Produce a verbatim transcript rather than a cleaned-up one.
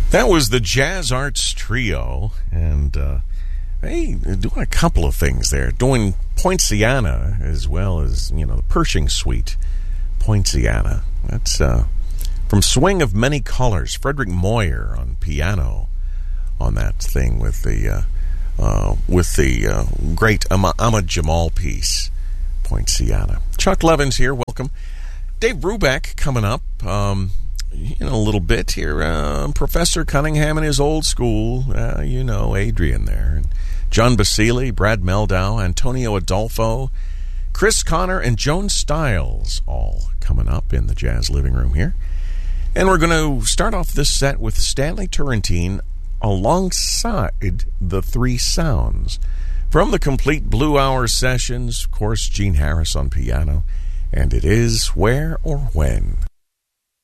That was the Jazz Arts Trio, and uh, they doing a couple of things there. Doing Poinciana as well as, you know, the Pershing Suite. Poinciana. That's uh, from Swing of Many Colors. Frederick Moyer on piano on that thing with the uh, uh, with the uh, great Ahmad Jamal piece, Poinciana. Chuck Levins here. Welcome. Dave Brubeck coming up. Um, in a little bit here, uh, Professor Cunningham and his old school, uh, you know, Adrian there, and John Basile, Brad Meldau, Antonio Adolfo, Chris Connor, and Joan Stiles, all coming up in the Jazz Living Room here. And we're going to start off this set with Stanley Turrentine alongside the Three Sounds. From the Complete Blue Hour sessions, of course, Gene Harris on piano, and it is Where or When.